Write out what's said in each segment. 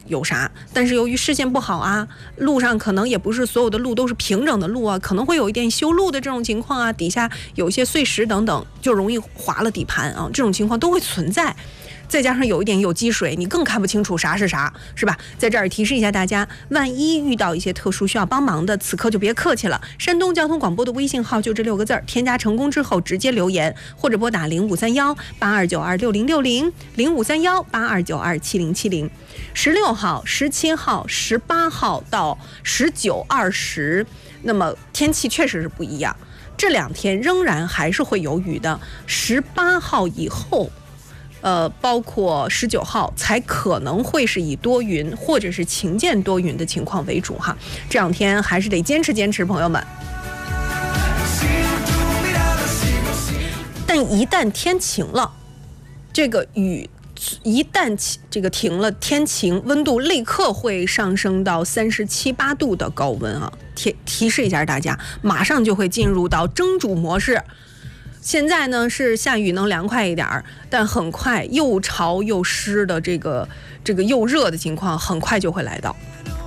有啥，但是由于视线不好啊，路上可能也不是所有的路都是平整的路啊，可能会有一点修路的这种情况啊，底下有一些碎石等等，就容易划了底盘啊，这种情况都会存在。再加上有一点有积水，你更看不清楚啥是啥，是吧？在这儿提示一下大家，万一遇到一些特殊需要帮忙的，此刻就别客气了。山东交通广播的微信号就这6个字，添加成功之后直接留言，或者拨打0531826060，053182727070。16号、17号、18号到19、20，那么天气确实是不一样，这2天仍然还是会有雨的。18号以后。包括19号才可能会是以多云或者是晴间多云的情况为主哈，这2天还是得坚持坚持，朋友们。但一旦天晴了，这个雨一旦这个停了，天晴，温度立刻会上升到37、8度的高温啊！提示一下大家，马上就会进入到蒸煮模式。现在呢是下雨能凉快一点，但很快又潮又湿的这个又热的情况很快就会来到。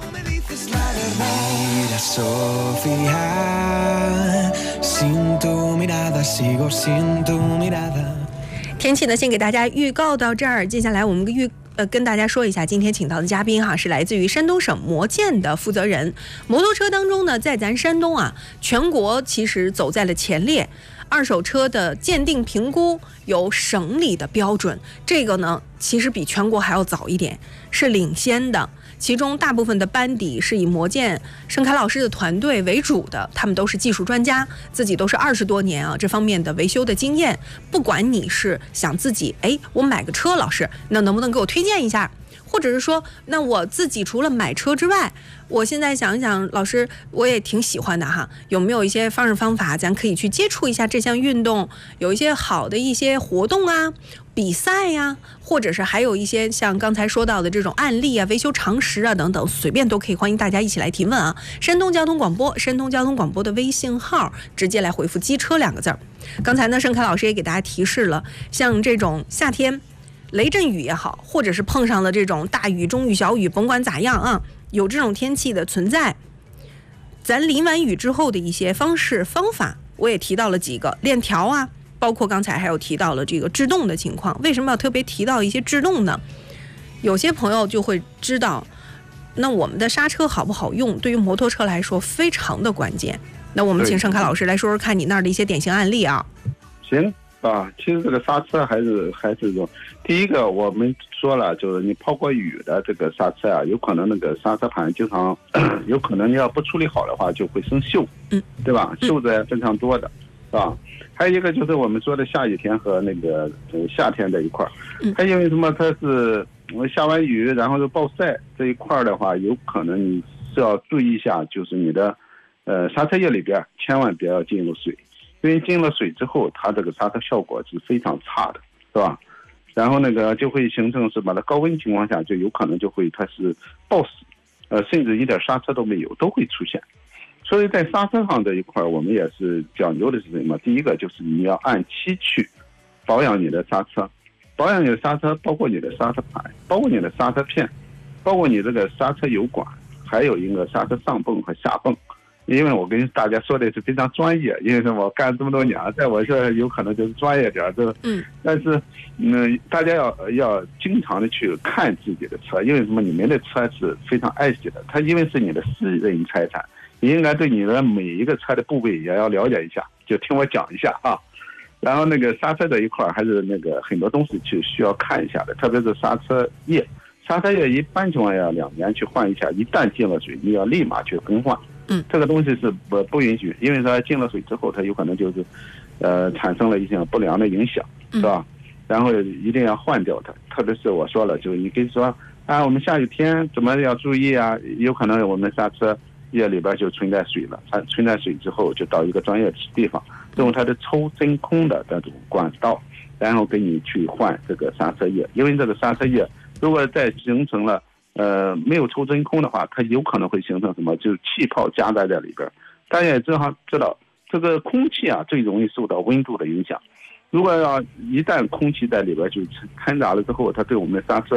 天气呢先给大家预告到这儿，接下来我们跟大家说一下，今天请到的嘉宾哈是来自于山东省摩建的负责人。摩托车当中呢，在咱山东啊，全国其实走在了前列。二手车的鉴定评估有省里的标准，这个呢其实比全国还要早一点，是领先的。其中大部分的班底是以摩建盛凯老师的团队为主的，他们都是技术专家，自己都是20多年啊这方面的维修的经验。不管你是想自己我买个车，老师那能不能给我推荐一下？或者是说，那我自己除了买车之外，我现在想一想，老师我也挺喜欢的哈，有没有一些方式方法，咱可以去接触一下这项运动？有一些好的一些活动啊、比赛呀，或者是还有一些像刚才说到的这种案例啊、维修常识啊等等，随便都可以，欢迎大家一起来提问啊！山东交通广播的微信号，直接来回复机车2个字。刚才呢，盛凯老师也给大家提示了，像这种夏天雷阵雨也好，或者是碰上了这种大雨、中雨、小雨，甭管咋样啊，有这种天气的存在，咱淋完雨之后的一些方式方法，我也提到了几个，链条啊，包括刚才还有提到了这个制动的情况。为什么要特别提到一些制动呢？有些朋友就会知道，那我们的刹车好不好用，对于摩托车来说非常的关键。那我们请盛凯老师来说说看你那儿的一些典型案例啊。 行啊，其实这个刹车还是这种。第一个我们说了，就是你泡过雨的这个刹车啊，有可能那个刹车盘经常有可能你要不处理好的话就会生锈，对吧？锈子非常多的，是吧？还有一个就是我们说的下雨天和那个夏天这一块，还因为什么？它是下完雨然后就暴晒这一块的话，有可能你是要注意一下，就是你的刹车液里边千万不要进入水。因为进了水之后，它这个刹车效果是非常差的，是吧？然后那个就会形成什么呢？高温情况下就有可能就会它是爆死，甚至一点刹车都没有，都会出现。所以在刹车上这一块，我们也是讲究的是什么？第一个就是你要按期去保养你的刹车，保养你的刹车包括你的刹车盘，包括你的刹车片，包括你这个刹车油管，还有一个刹车上泵和下泵。因为我跟大家说的是非常专业，因为什么？我干这么多年，在我这有可能就是专业点，这但是大家要经常的去看自己的车，因为什么？你们的车是非常爱惜的，它因为是你的私人财产，你应该对你的每一个车的部位也要了解一下，就听我讲一下啊。然后那个刹车这一块还是那个很多东西去需要看一下的，特别是刹车液，刹车液一般情况下2年去换一下，一旦进了水，你要立马去更换。这个东西是不允许，因为它进了水之后，它有可能就是产生了一些不良的影响，是吧？然后一定要换掉它。特别是我说了，就是你可以说啊，我们下雨天怎么要注意啊？有可能我们刹车液里边就存在水了，它存在水之后就到一个专业地方，用它的抽真空的那种管道，然后给你去换这个刹车液。因为这个刹车液如果再形成了没有抽真空的话，它有可能会形成什么？就是气泡夹在这里边。大家也知道，这个空气啊最容易受到温度的影响。如果一旦空气在里边就掺杂了之后，它对我们刹车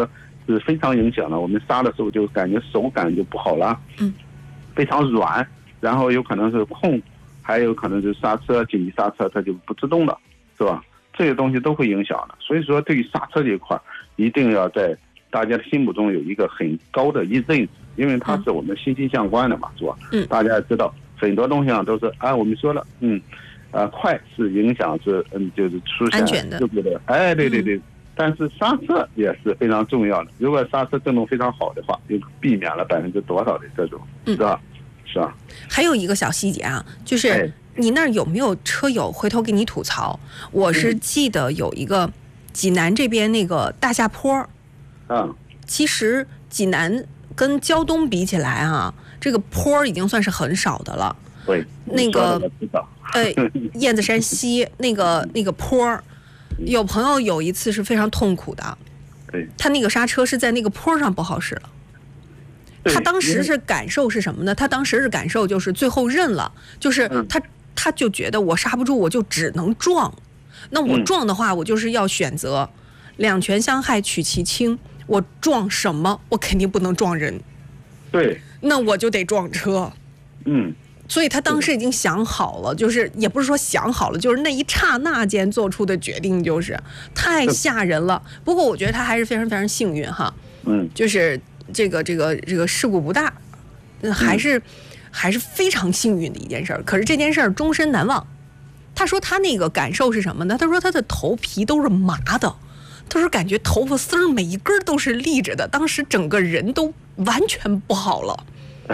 是非常影响的。我们刹的时候就感觉手感就不好了，非常软，然后有可能是空，还有可能是刹车紧急刹车它就不自动了，是吧？这些东西都会影响的。所以说，对于刹车这一块，一定要在大家的心目中有一个很高的认识，因为它是我们息息相关的嘛，是吧？大家知道很多东西都是我们说了，快是影响就是出现事故的，对。但是刹车也是非常重要的。如果刹车震动非常好的话，就避免了多少的这种，是吧？是吧？ 还有一个小细节啊，就是你那儿有没有车友回头给你吐槽？我是记得有一个济南这边那个大下坡，其实济南跟胶东比起来啊，这个坡已经算是很少的了。 对， 那个燕子山西那个坡。有朋友有一次是非常痛苦的，他那个刹车是在那个坡上不好使了。他当时是感受是什么呢？他当时是感受就是最后认了，就是他就觉得我刹不住，我就只能撞。那我撞的话，我就是要选择两全相害取其轻。我撞什么？我肯定不能撞人。 对， 那我就得撞车。所以他当时已经想好了，就是也不是说想好了，就是那一刹那间做出的决定，就是太吓人了。不过我觉得他还是非常非常幸运哈，就是这个事故不大，还是非常幸运的一件事儿。可是这件事儿终身难忘。他说他那个感受是什么呢？他说他的头皮都是麻的，他说感觉头发丝儿每一根都是立着的，当时整个人都完全不好了。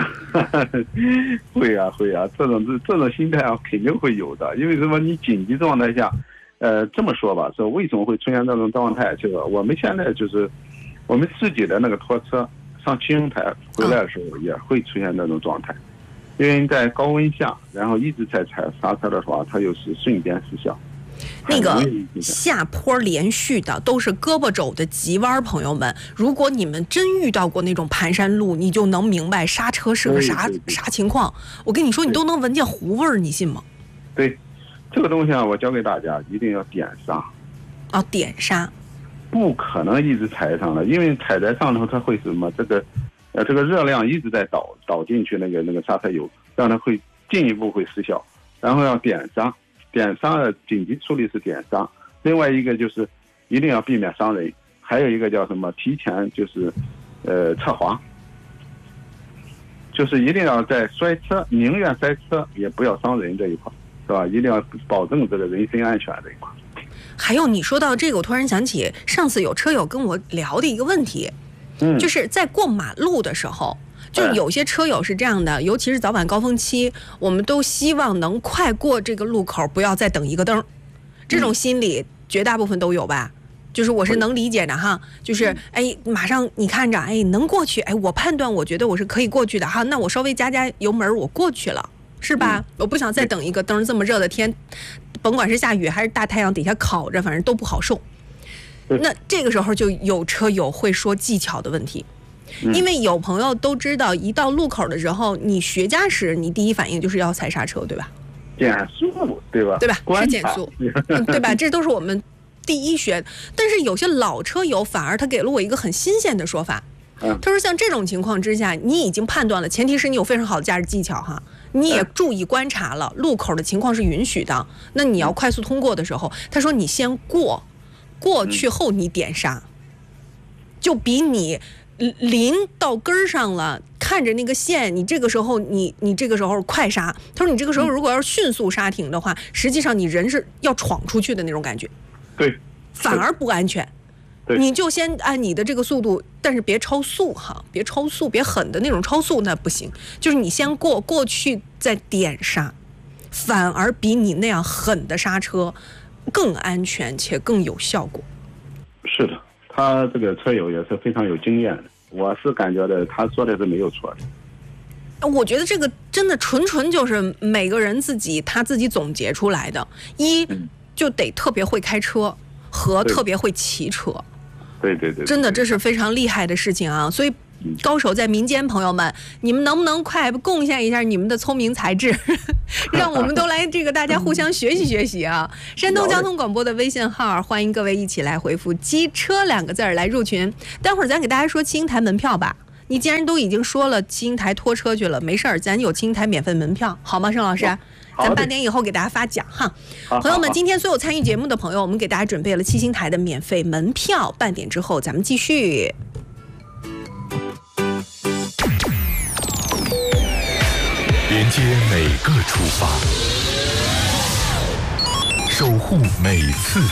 会啊，这种心态肯定会有的。因为什么？你紧急状态下，这么说吧，说为什么会出现这种状态？这个我们现在就是我们自己的那个拖车上轻型台回来的时候也会出现那种状态，因为在高温下，然后一直在踩刹车的话，它又是瞬间失效。 那个下坡连续的都是胳膊肘的急弯，朋友们，如果你们真遇到过那种盘山路，你就能明白刹车是个啥情况。我跟你说，你都能闻见糊味儿，你信吗？ 对，这个东西我教给大家，一定要点刹。 点刹， 不可能一直踩上了，因为踩在上头它会什么？这个热量一直在导进去那个刹车油，让它会进一步会失效，然后要点刹。点刹的紧急处理是点刹，另外一个就是一定要避免伤人，还有一个叫什么？提前就是侧滑，就是一定要在摔车，宁愿摔车也不要伤人这一块，是吧？一定要保证这个人身安全这一块。 还有你说到这个，我突然想起上次有车友跟我聊的一个问题，就是在过马路的时候。就有些车友是这样的，尤其是早晚高峰期，我们都希望能快过这个路口，不要再等一个灯。这种心理绝大部分都有吧？就是我是能理解的哈。就是马上你看着能过去，我判断我觉得我是可以过去的哈，那我稍微加油门，我过去了，是吧？我不想再等一个灯，这么热的天，甭管是下雨还是大太阳底下烤着，反正都不好受。那这个时候就有车友会说技巧的问题。因为有朋友都知道，一到路口的时候，你学驾驶，你第一反应就是要踩刹车，对吧？ 减速，对吧？ 是减速，对吧？这都是我们第一学。但是有些老车友反而他给了我一个很新鲜的说法，他说像这种情况之下，你已经判断了，前提是你有非常好的驾驶技巧哈，你也注意观察了，路口的情况是允许的，那你要快速通过的时候，他说你先过去后你点刹，就比你临到根上了，看着那个线，你这个时候你这个时候快刹。他说你这个时候如果要是迅速刹停的话，实际上你人是要闯出去的那种感觉， 对， 反而不安全。你就先按你的这个速度，但是别超速哈，别超速，别狠的那种超速那不行。就是你先过去再点刹，反而比你那样狠的刹车更安全且更有效果。 是的。他这个车友也是非常有经验的，我是感觉的，他说的是没有错的。 我觉得这个真的纯就是每个人他自己总结出来的，就得特别会开车和特别会骑车。 对， 真的这是非常厉害的事情啊！所以高手在民间，朋友们，你们能不能快贡献一下你们的聪明才智，让我们都来大家互相学习学习啊！山东交通广播的微信号，欢迎各位一起来回复"机车"2个字来入群。待会儿咱给大家说七星台门票吧。你既然都已经说了七星台拖车去了，没事儿，咱有七星台免费门票，好吗，盛老师？咱半点以后给大家发奖哈。朋友们，今天所有参与节目的朋友，我们给大家准备了七星台的免费门票。半点之后咱们继续。 连接每个出发，守护每次